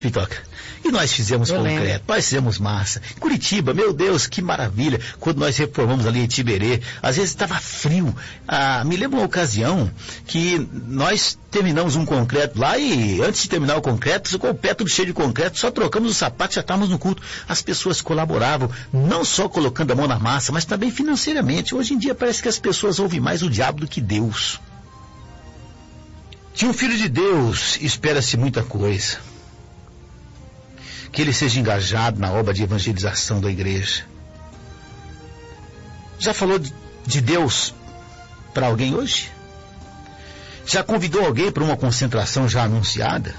Pitoca. E nós fizemos concreto, nós fizemos massa. Curitiba, meu Deus, que maravilha. Quando nós reformamos ali em Tiberê, às vezes estava frio. Me lembro uma ocasião que nós terminamos um concreto lá e antes de terminar o concreto, ficou o pé tudo cheio de concreto, só trocamos os sapatos e já estávamos no culto. As pessoas colaboravam, não só colocando a mão na massa, mas também financeiramente. Hoje em dia parece que as pessoas ouvem mais o diabo do que Deus. De um filho de Deus espera-se muita coisa. Que ele seja engajado na obra de evangelização da igreja. Já falou de Deus para alguém hoje? Já convidou alguém para uma concentração já anunciada?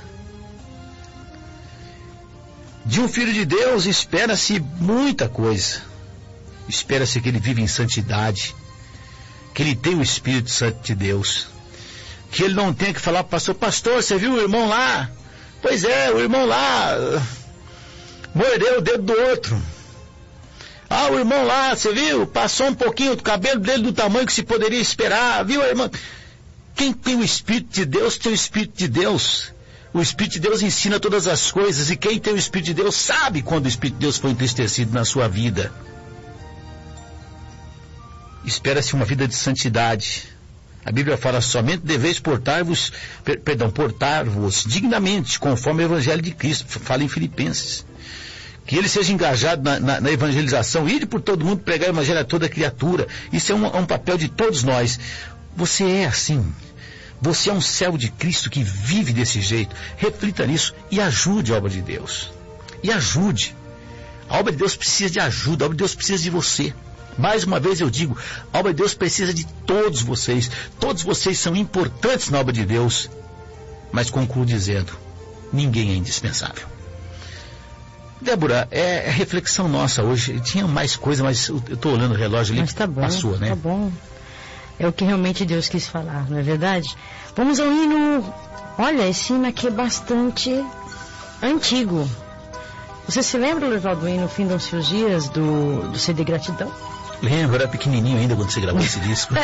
De um filho de Deus espera-se muita coisa. Espera-se que ele viva em santidade, que ele tenha o Espírito Santo de Deus, que ele não tenha que falar para o pastor, você viu o irmão lá? Pois é, o irmão lá mordeu o dedo do outro. O irmão lá, você viu? Passou um pouquinho do cabelo dele do tamanho que se poderia esperar. Viu, irmão? Quem tem o Espírito de Deus, tem o Espírito de Deus. O Espírito de Deus ensina todas as coisas. E quem tem o Espírito de Deus sabe quando o Espírito de Deus foi entristecido na sua vida. Espera-se uma vida de santidade. A Bíblia fala, somente deveis portar-vos dignamente, conforme o Evangelho de Cristo. Fala em Filipenses. Que ele seja engajado na evangelização, ir por todo mundo, pregar o Evangelho a toda criatura. Isso é um papel de todos nós. Você é assim. Você é um servo de Cristo que vive desse jeito. Reflita nisso e ajude a obra de Deus. E ajude. A obra de Deus precisa de ajuda, a obra de Deus precisa de você. Mais uma vez eu digo, a obra de Deus precisa de todos vocês. Todos vocês são importantes na obra de Deus. Mas concluo dizendo, ninguém é indispensável. Débora, é reflexão nossa hoje. Tinha mais coisa, mas eu estou olhando o relógio ali. Mas tá bom, passou, né? Tá bom. É o que realmente Deus quis falar, não é verdade? Vamos ao hino. Olha, esse hino aqui é bastante antigo. Você se lembra, Lourival, do hino Findam-se os Dias, do CD Gratidão? Lembro, era pequenininho ainda quando você gravou esse disco.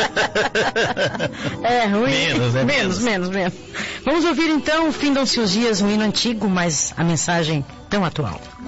É ruim. Menos, né? Menos. Vamos ouvir então Findam-se os Dias, um hino antigo, mas a mensagem tão atual.